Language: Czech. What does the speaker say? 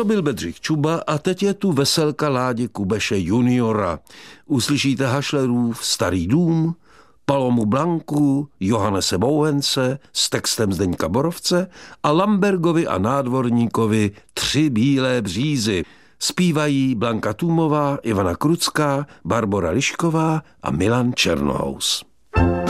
To byl Bedřich Čuba a teď je tu veselka Ládi Kubeše juniora. Uslyšíte Hašlerův Starý dům, Palomu Blanku, Johannese Bouhence s textem Zdeňka Borovce a Lambergovi a Nádvorníkovi Tři bílé břízy. Zpívají Blanka Tůmová, Ivana Krucká, Barbora Lišková a Milan Černohous.